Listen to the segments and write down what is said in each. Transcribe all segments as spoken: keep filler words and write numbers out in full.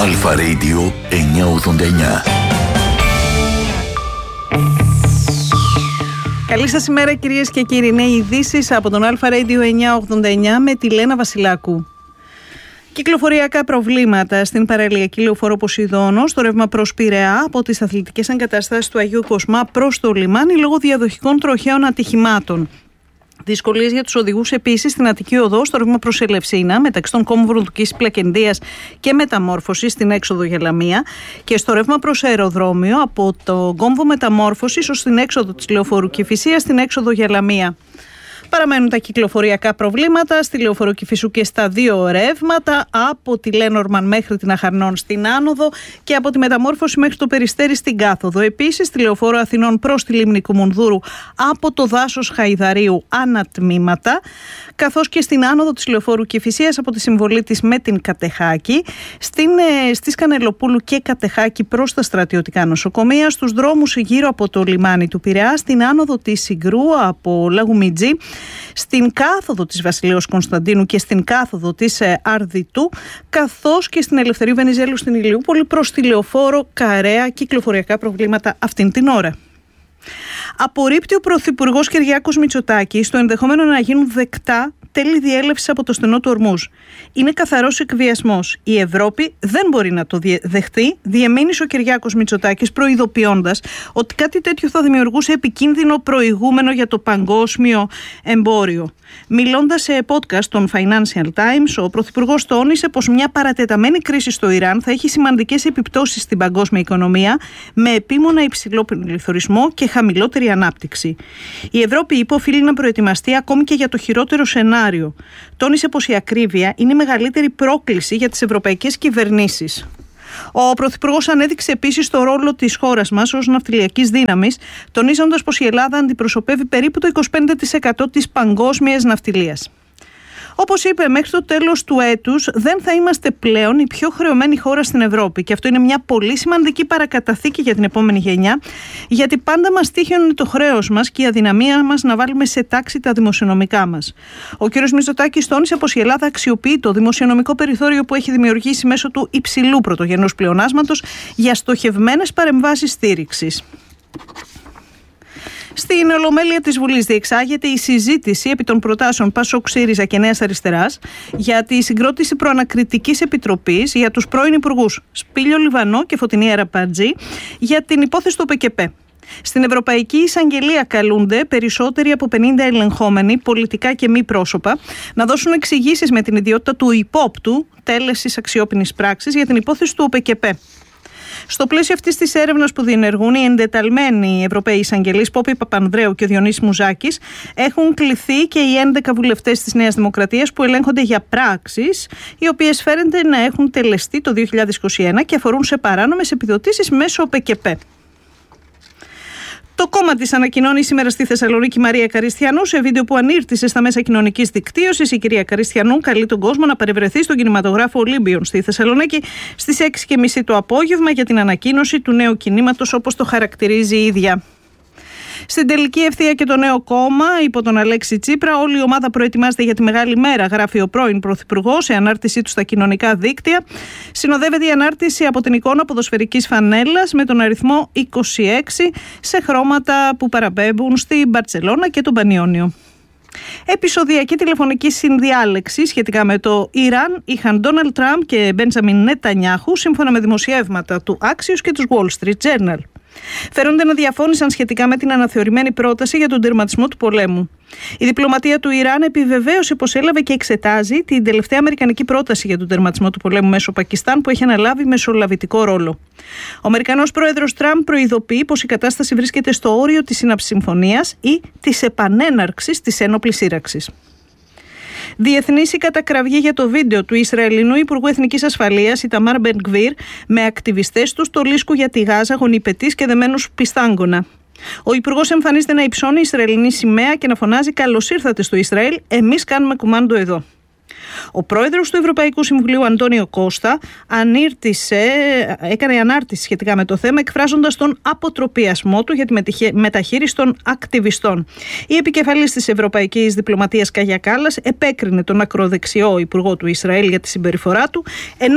Αλφα Radio εννιακόσια ογδόντα εννιά. Καλή σας ημέρα κυρίες και κύριοι. Είναι οι ειδήσεις από τον Αλφα Radio εννιακόσια ογδόντα εννιά με τη Λένα Βασιλάκου. Κυκλοφοριακά προβλήματα στην παραλιακή λεωφόρο Ποσειδώνος, στο ρεύμα προς Πειραιά από τις αθλητικές εγκαταστάσεις του Αγίου Κοσμά προς το λιμάνι λόγω διαδοχικών τροχαίων ατυχημάτων. Δυσκολίες για τους οδηγούς επίσης στην Αττική Οδό, στο ρεύμα προς Ελευσίνα, μεταξύ των κόμβων Βροντοκής Πλακεντίας και Μεταμόρφωσης στην έξοδο για Λαμία, και στο ρεύμα προς αεροδρόμιο από το κόμβο Μεταμόρφωσης ως την έξοδο της λεωφόρου Κηφισίας στην έξοδο για Λαμία. Παραμένουν τα κυκλοφοριακά προβλήματα στη λεωφόρο Κηφισού και στα δύο ρεύματα, από τη Λένορμαν μέχρι την Αχαρνών στην άνοδο και από τη Μεταμόρφωση μέχρι το Περιστέρι στην κάθοδο. Επίσης, στη λεωφόρο Αθηνών προς τη Λίμνη Κουμουνδούρου από το δάσος Χαϊδαρίου ανατμήματα, καθώς και στην άνοδο της λεωφόρου Κηφισίας από τη συμβολή της με την Κατεχάκη, στην, ε, στις Κανελοπούλου και Κατεχάκη προς τα στρατιωτικά νοσοκομεία, στους δρόμους γύρω από το λιμάνι του Πειραιά, στην άνοδο της Συγκρού από Λαγουμιτζή, στην κάθοδο της Βασιλέως Κωνσταντίνου και στην κάθοδο της ε, Αρδιτού, καθώς και στην Ελευθερίου Βενιζέλου στην Ηλιούπολη προς τη λεωφόρο Καρέα. Κυκλοφοριακά προβλήματα αυτήν την ώρα. Απορρίπτει ο Πρωθυπουργός Κυριάκος Μητσοτάκης το ενδεχόμενο να γίνουν δεκτά τέλη διέλευσης από το στενό του Ορμούζ. Είναι καθαρός εκβιασμός. Η Ευρώπη δεν μπορεί να το δεχτεί, διεμήνυσε ο Κυριάκος Μητσοτάκης, προειδοποιώντας ότι κάτι τέτοιο θα δημιουργούσε επικίνδυνο προηγούμενο για το παγκόσμιο εμπόριο. Μιλώντας σε podcast των Financial Times, ο Πρωθυπουργός τόνισε πως μια παρατεταμένη κρίση στο Ιράν θα έχει σημαντικές επιπτώσεις στην παγκόσμια οικονομία, με επίμονα υψηλό πληθωρισμό και χαμηλότερη ανάπτυξη. Η Ευρώπη, είπε, οφείλει να προετοιμαστεί ακόμη και για το χειρότερο σενάριο. Τόνισε πως η ακρίβεια είναι η μεγαλύτερη πρόκληση για τις ευρωπαϊκές κυβερνήσεις. Ο Πρωθυπουργός ανέδειξε επίσης το ρόλο της χώρας μας ως ναυτιλιακής δύναμης, τονίζοντας πως η Ελλάδα αντιπροσωπεύει περίπου το είκοσι πέντε τοις εκατό της παγκόσμιας ναυτιλίας. Όπως είπε, μέχρι το τέλος του έτους δεν θα είμαστε πλέον η πιο χρεωμένη χώρα στην Ευρώπη, και αυτό είναι μια πολύ σημαντική παρακαταθήκη για την επόμενη γενιά, γιατί πάντα μας τύχαινε το χρέος μας και η αδυναμία μας να βάλουμε σε τάξη τα δημοσιονομικά μας. Ο κ. Μητσοτάκης τόνισε πως η Ελλάδα αξιοποιεί το δημοσιονομικό περιθώριο που έχει δημιουργήσει μέσω του υψηλού πρωτογενούς πλεονάσματος για στοχευμένες παρεμβάσεις στήριξης. Στην Ολομέλεια της Βουλής διεξάγεται η συζήτηση επί των προτάσεων Πασόκ, ΣΥΡΙΖΑ και Νέας Αριστεράς για τη συγκρότηση προανακριτικής επιτροπής για τους πρώην υπουργούς Σπύλιο Λιβανό και Φωτεινή Αραπατζή για την υπόθεση του ΟΠΕΚΕΠΕ. Στην Ευρωπαϊκή Εισαγγελία καλούνται περισσότεροι από πενήντα ελεγχόμενοι, πολιτικά και μη πρόσωπα, να δώσουν εξηγήσεις με την ιδιότητα του υπόπτου τέλεσης αξιόπινης πράξης για την υπόθεση του ΟΠΕΚΕΠΕ. Στο πλαίσιο αυτής της έρευνας που διενεργούν, οι εντεταλμένοι Ευρωπαίοι εισαγγελείς Πόπη Παπανδρέου και ο Διονύσης Μουζάκης έχουν κληθεί και οι έντεκα βουλευτές της Νέας Δημοκρατίας που ελέγχονται για πράξεις οι οποίες φαίνεται να έχουν τελεστεί το δύο χιλιάδες είκοσι ένα και αφορούν σε παράνομες επιδοτήσεις μέσω ΟΠΕΚΕΠΕ. Το κόμμα της ανακοινώνει σήμερα στη Θεσσαλονίκη Μαρία Καριστιανού σε βίντεο που ανήρτησε στα μέσα κοινωνικής δικτύωσης. Η κυρία Καριστιανού καλεί τον κόσμο να παρευρεθεί στον κινηματογράφο Ολύμπιον στη Θεσσαλονίκη στις έξι και μισή το απόγευμα για την ανακοίνωση του νέου κινήματος, όπως το χαρακτηρίζει η ίδια. Στην τελική ευθεία και το νέο κόμμα υπό τον Αλέξη Τσίπρα, όλη η ομάδα προετοιμάζεται για τη μεγάλη μέρα, γράφει ο πρώην Πρωθυπουργός σε ανάρτησή του στα κοινωνικά δίκτυα. Συνοδεύεται η ανάρτηση από την εικόνα ποδοσφαιρικής φανέλας με τον αριθμό είκοσι έξι σε χρώματα που παραπέμπουν στην Μπαρτσελώνα και τον Πανιόνιο. Επεισοδιακή τηλεφωνική συνδιάλεξη σχετικά με το Ιράν είχαν Ντόναλντ Τραμπ και Μπέντζαμιν Νετανιάχου, σύμφωνα με δημοσιεύματα του Axios και του Wall Street Journal. Φέρονται να διαφώνησαν σχετικά με την αναθεωρημένη πρόταση για τον τερματισμό του πολέμου. Η διπλωματία του Ιράν επιβεβαίωσε πως έλαβε και εξετάζει την τελευταία αμερικανική πρόταση για τον τερματισμό του πολέμου μέσω Πακιστάν, που έχει αναλάβει μεσολαβητικό ρόλο. Ο Αμερικανός πρόεδρος Τραμπ προειδοποιεί πως η κατάσταση βρίσκεται στο όριο της σύναψης συμφωνίας ή της επανέναρξης της ένοπλης σύραξης. Διεθνής η κατακραυγή για το βίντεο του Ισραηλινού Υπουργού Εθνικής Ασφαλείας Ιταμάρ Μπεν-Γκβίρ με ακτιβιστές του στολίσκου για τη Γάζα, γονιπετής και δεμένους πιστάγκωνα. Ο Υπουργός εμφανίζεται να υψώνει Ισραηλινή σημαία και να φωνάζει «Καλώς ήρθατε στο Ισραήλ, εμείς κάνουμε κουμάντο εδώ». Ο πρόεδρος του Ευρωπαϊκού Συμβουλίου Αντώνιο Κώστα ανήρτησε, έκανε ανάρτηση σχετικά με το θέμα, εκφράζοντας τον αποτροπιασμό του για τη μεταχείριση των ακτιβιστών. Η επικεφαλής της Ευρωπαϊκής Διπλωματίας Καγιά Κάλλας επέκρινε τον ακροδεξιό υπουργό του Ισραήλ για τη συμπεριφορά του, ενώ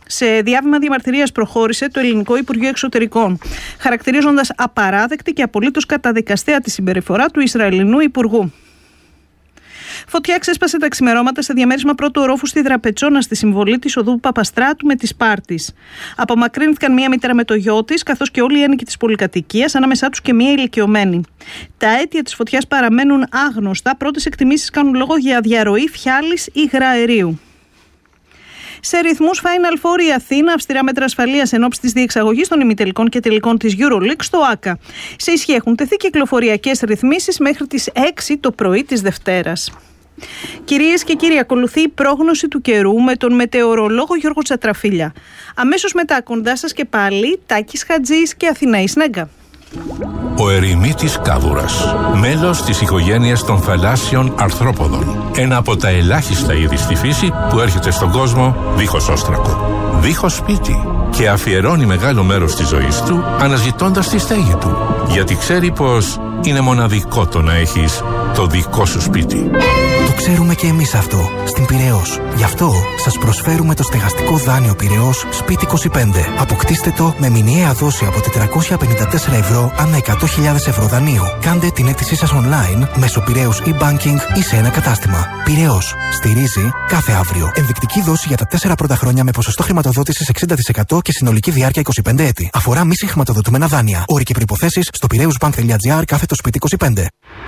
Σε διάβημα διαμαρτυρίας προχώρησε το Ελληνικό Υπουργείο Εξωτερικών, χαρακτηρίζοντας απαράδεκτη και απολύτως καταδικαστέα τη συμπεριφορά του Ισραηλινού Υπουργού. Φωτιά ξέσπασε τα ξημερώματα σε διαμέρισμα πρώτου ορόφου στη Δραπετσόνα, στη συμβολή της οδού Παπαστράτου με τη Σπάρτης. Απομακρύνθηκαν μία μητέρα με το γιο της, καθώς και όλοι οι ένοικοι της πολυκατοικίας, ανάμεσά τους και μία ηλικιωμένη. Τα αίτια της φωτιάς παραμένουν άγνωστα. Πρώτες εκτιμήσεις κάνουν λόγο για διαρροή φιάλης υγραερίου. Σε ρυθμούς Final Four η Αθήνα, αυστηρά μέτρα ασφαλείας εν ώψη της διεξαγωγής των ημιτελικών και τελικών της EuroLeague στο ΆΚΑ. Σε ισχύ έχουν τεθεί κυκλοφοριακές ρυθμίσεις μέχρι τις έξι το πρωί της Δευτέρας. Κυρίες και κύριοι, ακολουθεί η πρόγνωση του καιρού με τον μετεωρολόγο Γιώργο Τσατραφίλια. Αμέσως μετά, κοντά σας και πάλι, Τάκης Χατζής και Αθηναή Σνέγκα. Ο ερημίτης κάβουρας, μέλος της οικογένειας των θαλάσσιων αρθρόποδων. Ένα από τα ελάχιστα είδη στη φύση που έρχεται στον κόσμο δίχως όστρακο, δίχως σπίτι, και αφιερώνει μεγάλο μέρος της ζωής του αναζητώντας τη στέγη του, γιατί ξέρει πως είναι μοναδικό το να έχεις το δικό σου σπίτι. Το ξέρουμε και εμείς αυτό στην Πειραιώς. Γι' αυτό σας προσφέρουμε το στεγαστικό δάνειο Πειραιώς Σπίτι είκοσι πέντε. Αποκτήστε το με μηνιαία δόση από τετρακόσια πενήντα τέσσερα ευρώ ανά εκατό χιλιάδες ευρώ δανείου. Κάντε την αίτησή σας online μέσω Πειραιώς e-banking ή σε ένα κατάστημα. Πειραιώς. Στηρίζει κάθε αύριο. Ενδεικτική δόση για τα τέσσερα πρώτα χρόνια με ποσοστό χρηματοδότησης εξήντα τοις εκατό και συνολική διάρκεια είκοσι πέντε έτη. Αφορά μη συγχρηματοδοτούμενα δάνεια. Όροι και προϋποθέσεις στο πειραιούσbank.gr κάθετο σπίτι είκοσι πέντε.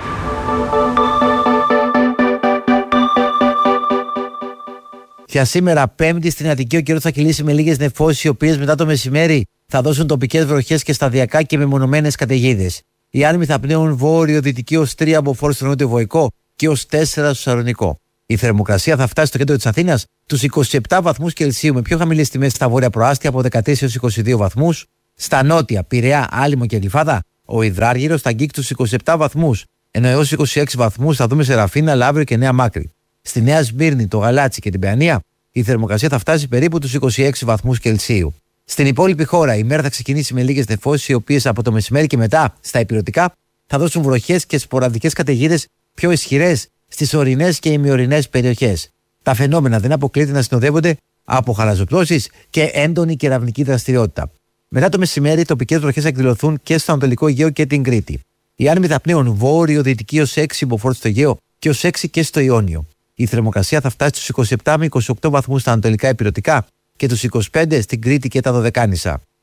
Για σήμερα, Πέμπτη, στην Αττική, ο καιρός θα κυλήσει με λίγες νεφώσεις, οι οποίες μετά το μεσημέρι θα δώσουν τοπικές βροχές και σταδιακά και μεμονωμένες καταιγίδες. Οι άνεμοι θα πνέουν βόρειο-δυτική ως τρία από φόρ στο νότιο Βοϊκό και ως τέσσερα στο Σαλονικό. Η θερμοκρασία θα φτάσει στο κέντρο της Αθήνας τους είκοσι επτά βαθμούς Κελσίου, με πιο χαμηλές τιμές στα βόρεια προάστια από δεκατρείς έως είκοσι δύο βαθμούς. Στα νότια, Πειραιά, Άλυμο και Γλυφάδα, ο Υδράργυρος θα αγγίξει τους είκοσι επτά βαθμούς, ενώ έως είκοσι έξι βαθμούς θα δούμε σε Ραφίνα, Λαύριο και Νέα Μάκρη. Στη Νέα Σμύρνη, το Γαλάτσι και την Παιανία, η θερμοκρασία θα φτάσει περίπου τους είκοσι έξι βαθμούς Κελσίου. Στην υπόλοιπη χώρα, η μέρα θα ξεκινήσει με λίγες νεφώσεις, οι οποίες από το μεσημέρι και μετά στα ηπειρωτικά θα δώσουν βροχές και σποραδικές καταιγίδες πιο ισχυρές στις ορεινές και ημιορεινές περιοχές. Τα φαινόμενα δεν αποκλείεται να συνοδεύονται από χαλαζοπτώσεις και έντονη κεραυνική δραστηριότητα. Μετά το μεσημέρι, οι τοπικές βροχές θα εκδηλωθούν και στο Ανατολικό Αιγαίο και την Κρήτη. Οι άνεμοι θα πνέουν βόρειο-δυτική ως έξι μποφόρ στο Αιγαίο και ως έξι και στο Ιόνιο. Η θερμοκρασία θα φτάσει στους είκοσι επτά με είκοσι οκτώ βαθμούς στα ανατολικά ηπειρωτικά και τους είκοσι πέντε στην Κρήτη και τα Δωδεκάνησα.